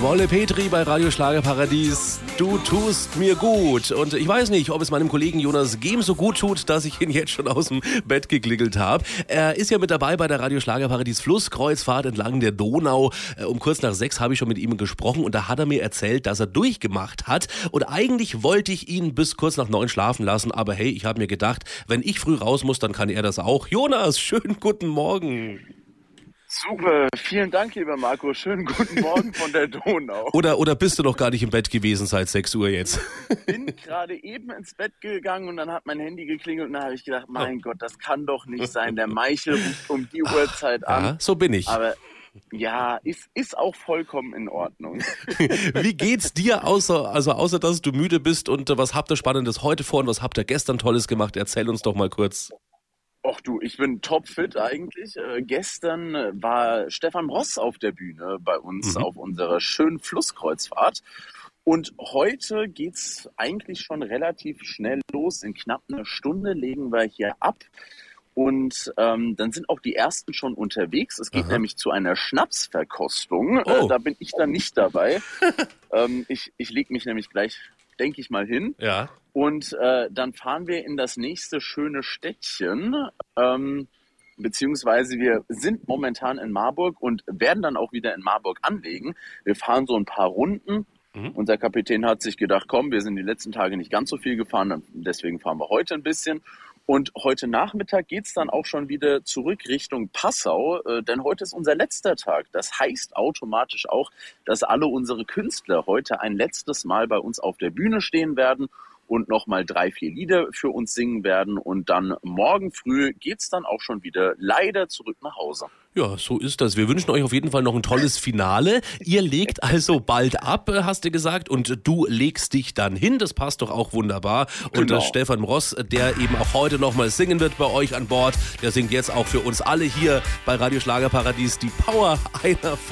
Wolle Petri bei Radio Schlagerparadies. Du tust mir gut. Und ich weiß nicht, ob es meinem Kollegen Jonas Gehm so gut tut, dass ich ihn jetzt schon aus dem Bett geklingelt habe. Er ist ja mit dabei bei der Radio Schlagerparadies Flusskreuzfahrt entlang der Donau. Um kurz nach 6 habe ich schon mit ihm gesprochen und da hat er mir erzählt, dass er durchgemacht hat. Und eigentlich wollte ich ihn bis kurz nach 9 schlafen lassen, aber hey, ich habe mir gedacht, wenn ich früh raus muss, dann kann er das auch. Jonas, schönen guten Morgen. Super, vielen Dank, lieber Marco. Schönen guten Morgen von der Donau. Oder bist du noch gar nicht im Bett gewesen seit 6 Uhr jetzt? Ich bin gerade eben ins Bett gegangen und dann hat mein Handy geklingelt und dann habe ich gedacht, mein Gott, das kann doch nicht sein. Der Michael ruft um die Uhrzeit an. Ja, so bin ich. Aber ja, ist auch vollkommen in Ordnung. Wie geht's dir, außer dass du müde bist und was habt ihr Spannendes heute vor und was habt ihr gestern Tolles gemacht? Erzähl uns doch mal kurz. Och du, ich bin topfit eigentlich. Gestern war Stefan Ross auf der Bühne bei uns auf unserer schönen Flusskreuzfahrt. Und heute geht's eigentlich schon relativ schnell los. In knapp einer Stunde legen wir hier ab. Und dann sind auch die Ersten schon unterwegs. Es geht nämlich zu einer Schnapsverkostung. Da bin ich dann nicht dabei. Ich lege mich nämlich gleich, denke ich mal, hin. Ja. Und dann fahren wir in das nächste schöne Städtchen, beziehungsweise wir sind momentan in Marburg und werden dann auch wieder in Marburg anlegen. Wir fahren so ein paar Runden. Unser Kapitän hat sich gedacht, komm, wir sind die letzten Tage nicht ganz so viel gefahren, deswegen fahren wir heute ein bisschen. Und heute Nachmittag geht's dann auch schon wieder zurück Richtung Passau, denn heute ist unser letzter Tag. Das heißt automatisch auch, dass alle unsere Künstler heute ein letztes Mal bei uns auf der Bühne stehen werden und nochmal 3, 4 Lieder für uns singen werden. Und dann morgen früh geht's dann auch schon wieder leider zurück nach Hause. Ja, so ist das. Wir wünschen euch auf jeden Fall noch ein tolles Finale. Ihr legt also bald ab, hast du gesagt, und du legst dich dann hin. Das passt doch auch wunderbar. Und Genau. Stefan Ross, der eben auch heute nochmal singen wird bei euch an Bord, der singt jetzt auch für uns alle hier bei Radio Schlagerparadies die Power einer Frau.